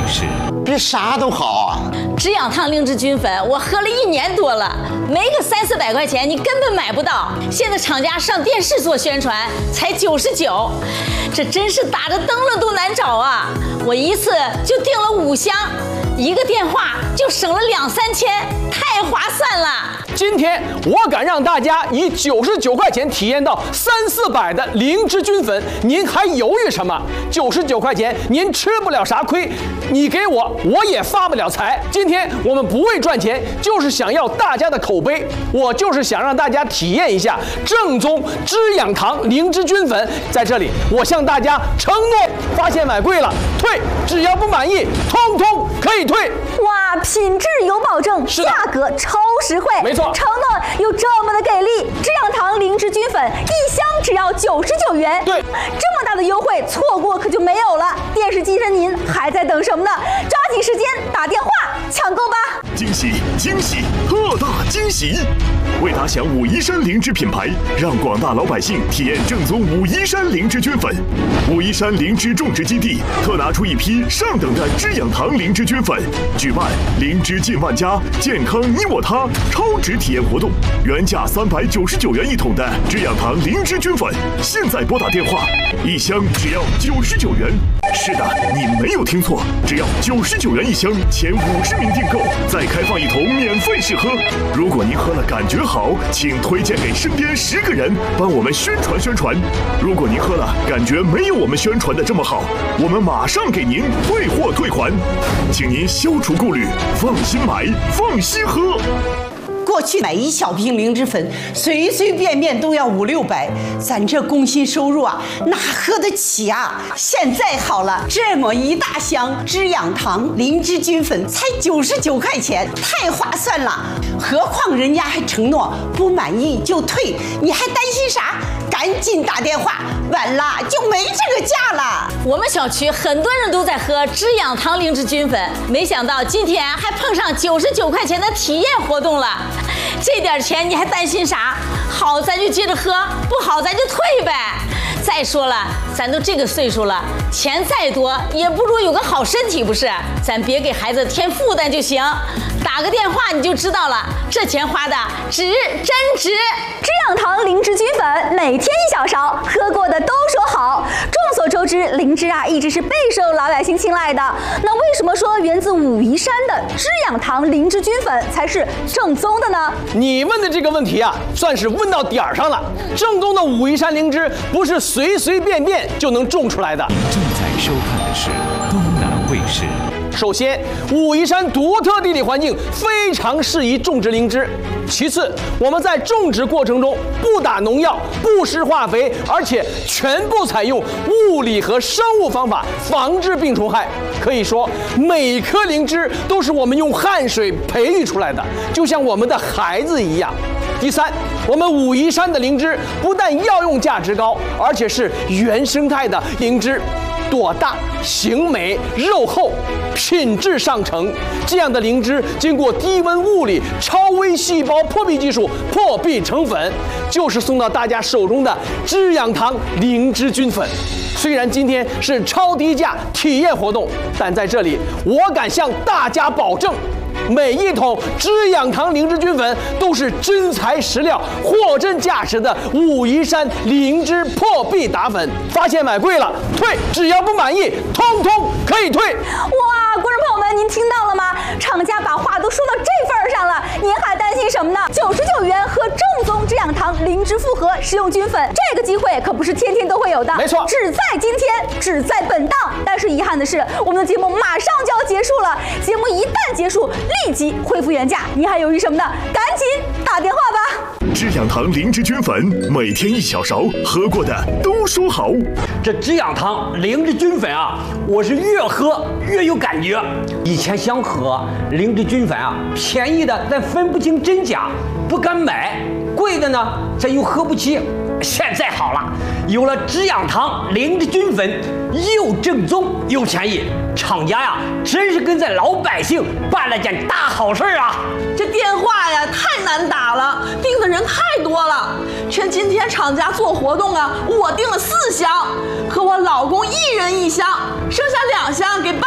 事， 比啥都好啊！ 止痒糖灵芝菌粉，我喝了1年多了，没个300-400块钱你根本买不到。现在厂家上电视做宣传才99，这真是打着灯笼都难找啊！我一次就订了5箱，1个电话就省了2-3千，太划算了。 今天我敢让大家以99块钱体验到300-400的灵芝菌粉，您还犹豫什么？99块钱您吃不了啥亏，你给我也发不了财。今天我们不为赚钱，就是想要大家的口碑，我就是想让大家体验一下正宗止痒糖灵芝菌粉。在这里，我向大家承诺，发现买贵了退，只要不满意，通通可以退。 哇，品质有保证，价格超实惠， 没错， 承诺有这么的给力。止痒糖灵芝菌粉1箱只要99元， 对， 这么大的优惠，错过可就没有了。电视机前您还在等什么呢？抓紧时间打电话抢购吧！ 惊喜惊喜，特大惊喜！为打响武夷山灵芝品牌，让广大老百姓体验正宗武夷山灵芝菌粉。武夷山灵芝种植基地特拿出一批上等的止痒糖灵芝菌粉，举办灵芝进万家，健康你我他超值体验活动。原价399元1桶的止痒糖灵芝菌粉，现在拨打电话，1箱只要99元。是的，你没有听错，只要99元1箱，前50名订购再开放1桶免费试喝。如果您喝了感觉好，请推荐给身边10个人，帮我们宣传宣传。如果您喝了感觉没有我们宣传的这么好，我们马上给您退货退款，请您消除顾虑，放心买，放心喝。 过去买1小瓶灵芝粉，随随便便都要500-600，咱这工薪收入啊，哪喝得起啊？现在好了，这么一大箱止痒糖灵芝菌粉才99块钱，太划算了。何况人家还承诺不满意就退，你还担心啥？赶紧打电话，晚了就没这个价了。 我们小区很多人都在喝止痒糖灵芝菌粉，没想到今天还碰上99块钱的体验活动了。这点钱你还担心啥？好咱就接着喝，不好咱就退呗。再说了，咱都这个岁数了，钱再多也不如有个好身体，不是？咱别给孩子添负担就行。打个电话你就知道了，这钱花的值，真值。 止痒糖灵芝菌粉每天1小勺，喝过的都说好。众所周知，灵芝啊一直是备受老百姓青睐的。那为什么说源自武夷山的止痒糖灵芝菌粉才是正宗的呢？ 你问的这个问题啊，算是问到点儿上了。正宗的武夷山灵芝不是随随便便就能种出来的。 你正在收看的是东南卫视。 首先，武夷山独特地理环境非常适宜种植灵芝。其次，我们在种植过程中不打农药、不施化肥，而且全部采用物理和生物方法防治病虫害。可以说，每一颗灵芝都是我们用汗水培育出来的，就像我们的孩子一样。第三，我们武夷山的灵芝不但药用价值高，而且是原生态的灵芝。朵大、形美、肉厚，品质上乘。这样的灵芝经过低温物理、超微细胞破壁技术破壁成粉，就是送到大家手中的止痒糖灵芝菌粉。虽然今天是超低价体验活动，但在这里我敢向大家保证，每1桶止痒糖灵芝菌粉都是真材实料、货真价实的武夷山灵芝破壁打粉。发现买贵了退，只要不满意，通通可以退。 哇，观众朋友们，您听到了吗？厂家把话都说到这份儿上了，您还担心什么呢？99元喝正宗止痒糖灵芝复合食用菌粉，这个机会可不是天天都会有的， 没错， 只在今天，只在本档。但是遗憾的是，我们的节目马上就要结束了，节目一旦结束，立即恢复原价，您还犹豫什么呢？赶紧打电话吧！ 止痒糖灵芝菌粉每天1小勺，喝过的都说好。 这止痒糖灵芝菌粉啊，我是越喝越有感觉。以前想喝灵芝菌粉啊，便宜的但分不清真假，不敢买；贵的呢，咱又喝不起。现在好了，有了止痒糖灵芝菌粉，又正宗又便宜，厂家呀真是跟咱老百姓办了件大好事啊！ 这电话呀太难打了，订的人太多了。趁今天厂家做活动啊，我订了4箱，和我老公1人1箱，剩下2箱给